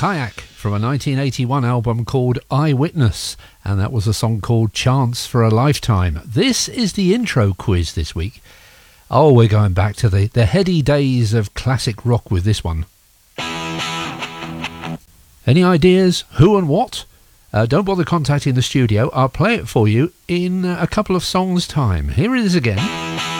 Kayak from a 1981 album called Eyewitness, and that was a song called Chance for a Lifetime. This is the intro quiz this week. Oh, we're going back to the heady days of classic rock with this one. Any ideas who and what? Don't bother contacting the studio. I'll play it for you in a couple of songs' time. Here it is again.